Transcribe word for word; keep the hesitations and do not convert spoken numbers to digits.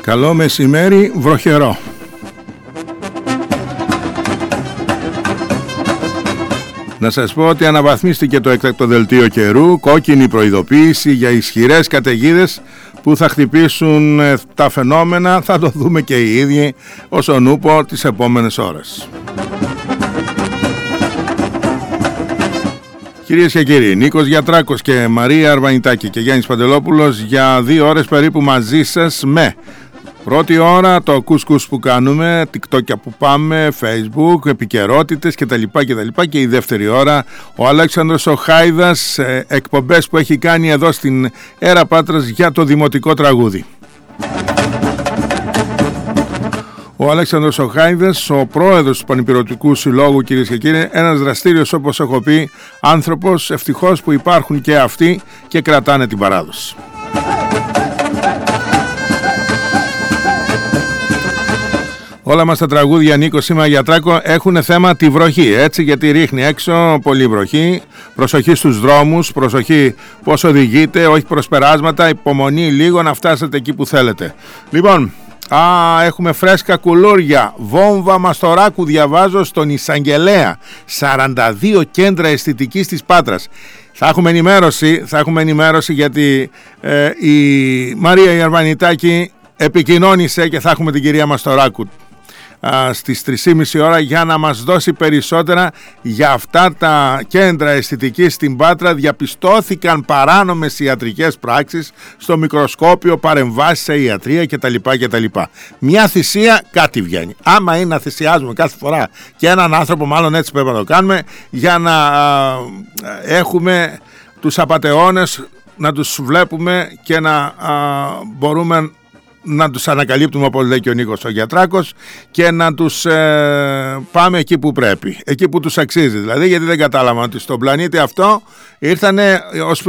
Καλό μεσημέρι, βροχερό. Να σας πω ότι αναβαθμίστηκε το έκτακτο δελτίο καιρού, κόκκινη προειδοποίηση για ισχυρές καταιγίδες που θα χτυπήσουν τα φαινόμενα, θα το δούμε και οι ίδιοι όσον ούπο τις επόμενες ώρες. Κυρίες και κύριοι, Νίκος Γιατράκος και Μαρία Αρβανιτάκη και Γιάννης Παντελόπουλος για δύο ώρες περίπου μαζί σας με πρώτη ώρα το κουσκούς που κάνουμε, TikTok που πάμε, Facebook, επικαιρότητες κτλ. κτλ. Και η δεύτερη ώρα ο Αλέξανδρος ο Χάιδας, εκπομπές που έχει κάνει εδώ στην Έρα Πάτρας για το δημοτικό τραγούδι. Ο Αλέξανδρος ο Χάιδας, ο πρόεδρος του Πανυπηρωτικού Συλλόγου, κυρίες και κύριοι, ένας δραστήριος, όπως έχω πει, άνθρωπος, ευτυχώς που υπάρχουν και αυτοί και κρατάνε την παράδοση. Όλα μας τα τραγούδια, Νίκο Σήμα Γιατράκο, έχουν θέμα τη βροχή, έτσι, γιατί ρίχνει έξω πολύ βροχή. Προσοχή στους δρόμους, προσοχή πώς οδηγείτε, όχι προσπεράσματα, υπομονή λίγο να φτάσετε εκεί που θέλετε. Λοιπόν, α, έχουμε φρέσκα κουλούρια, βόμβα Μαστοράκου διαβάζω στον Εισαγγελέα, σαράντα δύο κέντρα αισθητικής της Πάτρας. Θα έχουμε ενημέρωση, θα έχουμε ενημέρωση γιατί ε, η Μαρία Αρβανιτάκη επικοινώνησε και θα έχουμε την κυρία Μαστοράκου στις τρεις και μισή ώρα για να μας δώσει περισσότερα για αυτά τα κέντρα αισθητικής στην Πάτρα. Διαπιστώθηκαν παράνομες ιατρικές πράξεις στο μικροσκόπιο, παρεμβάσεις σε ιατρία κτλ. κτλ. Μια θυσία κάτι βγαίνει. Άμα είναι να θυσιάζουμε κάθε φορά και έναν άνθρωπο, μάλλον έτσι πρέπει να το κάνουμε, για να α, έχουμε τους απατεώνες, να τους βλέπουμε και να α, μπορούμε να τους ανακαλύπτουμε, όπως λέει και ο Νίκος ο Γιατράκος, και να τους ε, πάμε εκεί που πρέπει, εκεί που τους αξίζει δηλαδή, γιατί δεν κατάλαβα ότι στον πλανήτη αυτό ήρθανε ως